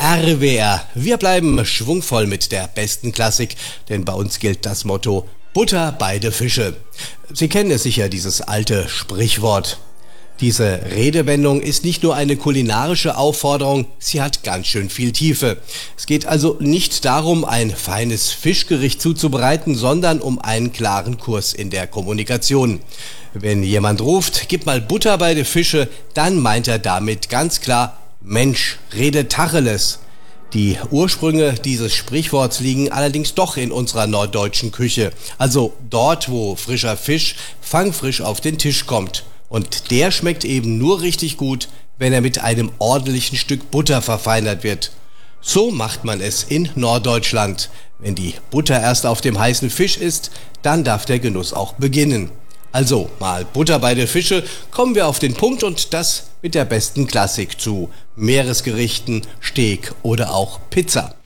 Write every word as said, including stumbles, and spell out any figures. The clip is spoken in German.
R W R. Wir bleiben schwungvoll mit der besten Klassik, denn bei uns gilt das Motto Butter beide Fische. Sie kennen es sicher, dieses alte Sprichwort. Diese Redewendung ist nicht nur eine kulinarische Aufforderung, sie hat ganz schön viel Tiefe. Es geht also nicht darum, ein feines Fischgericht zuzubereiten, sondern um einen klaren Kurs in der Kommunikation. Wenn jemand ruft, gib mal Butter bei de Fische, dann meint er damit ganz klar, Mensch, rede Tacheles. Die Ursprünge dieses Sprichworts liegen allerdings doch in unserer norddeutschen Küche. Also dort, wo frischer Fisch fangfrisch auf den Tisch kommt. Und der schmeckt eben nur richtig gut, wenn er mit einem ordentlichen Stück Butter verfeinert wird. So macht man es in Norddeutschland. Wenn die Butter erst auf dem heißen Fisch ist, dann darf der Genuss auch beginnen. Also mal Butter bei den Fische, kommen wir auf den Punkt und das mit der besten Klassik zu Meeresgerichten, Steak oder auch Pizza.